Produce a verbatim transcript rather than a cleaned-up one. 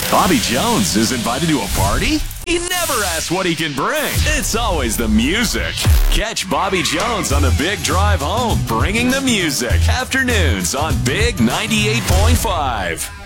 Bobby Jones is invited to a party? He never asks what he can bring. It's always the music. Catch Bobby Jones on the Big Drive Home, bringing the music. Afternoons on Big ninety-eight point five.